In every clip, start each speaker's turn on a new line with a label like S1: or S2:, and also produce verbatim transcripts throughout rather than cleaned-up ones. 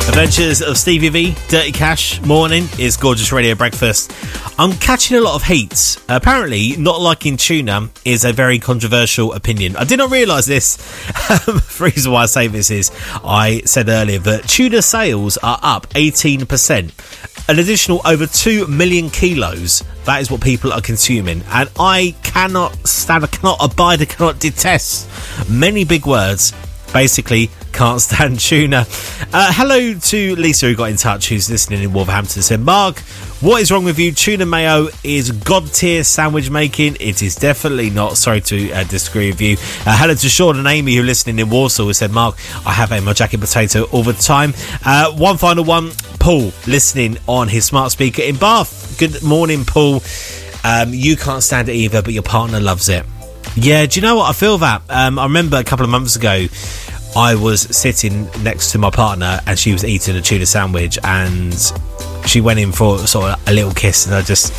S1: Adventures of Stevie V, Dirty Cash, morning is Gorgeous Radio Breakfast. I'm catching a lot of heat. Apparently, not liking tuna is a very controversial opinion. I did not realise this. The reason why I say this is I said earlier that tuna sales are up eighteen percent. An additional over two million kilos. That is what people are consuming. And I cannot stand, I cannot abide, I cannot detest. Many big words. Basically, can't stand tuna. Uh, hello to Lisa, who got in touch, who's listening in Wolverhampton. Said, Mark, what is wrong with you? Tuna mayo is god tier sandwich making. It is definitely not. Sorry to uh, disagree with you. Uh, hello to Sean and Amy, who are listening in Warsaw, who said, Mark, I have a my jacket potato all the time. Uh, one final one, Paul, listening on his smart speaker in Bath. Good morning, Paul. Um, you can't stand it either, but your partner loves it. Yeah, do you know what? I feel that. Um, I remember a couple of months ago, I was sitting next to my partner and she was eating a tuna sandwich and she went in for sort of a little kiss and I just...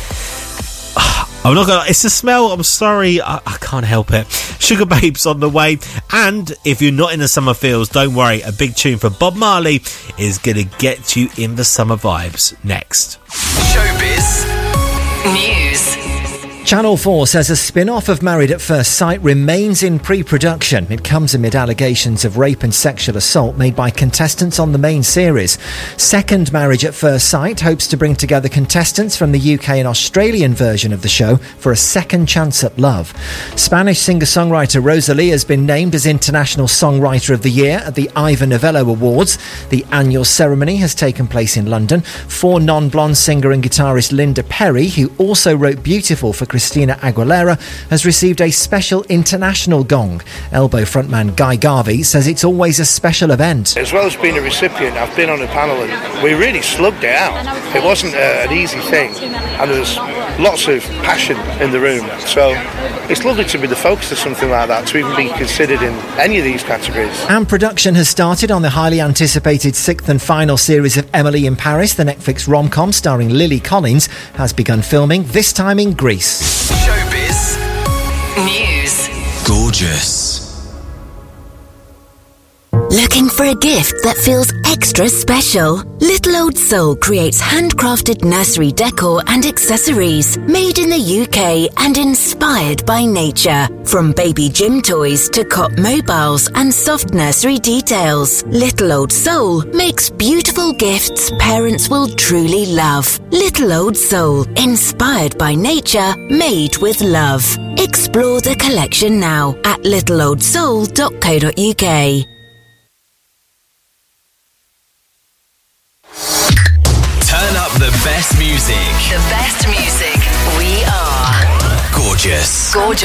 S1: I'm not gonna... It's the smell. I'm sorry. I, I can't help it. Sugar Babes on the way. And if you're not in the summer feels, don't worry. A big tune for Bob Marley is going to get you in the summer vibes next.
S2: Showbiz News.
S3: Channel four says a spin-off of Married at First Sight remains in pre-production. It comes amid allegations of rape and sexual assault made by contestants on the main series. Second Marriage at First Sight hopes to bring together contestants from the U K and Australian version of the show for a second chance at love. Spanish singer-songwriter Rosalía has been named as International Songwriter of the Year at the Ivor Novello Awards. The annual ceremony has taken place in London. For non-blonde singer and guitarist Linda Perry, who also wrote Beautiful for Christina Aguilera, has received a special international gong. Elbow frontman Guy Garvey says it's always a special event.
S4: As well as being a recipient, I've been on a panel and we really slugged it out. It wasn't uh, an easy thing and there was lots of passion in the room. So it's lovely to be the focus of something like that, to even be considered in any of these categories.
S3: And production has started on the highly anticipated sixth and final series of Emily in Paris. The Netflix rom-com starring Lily Collins has begun filming, this time in Greece.
S2: Showbiz News.
S5: Gorgeous.
S6: Looking for a gift that feels extra special? Little Old Soul creates handcrafted nursery decor and accessories made in the U K and inspired by nature. From baby gym toys to cot mobiles and soft nursery details, Little Old Soul makes beautiful gifts parents will truly love. Little Old Soul, inspired by nature, made with love. Explore the collection now at little old soul dot co dot uk.
S2: Turn up the best music.
S7: The best music. We are
S2: Gorgeous.
S7: Gorgeous.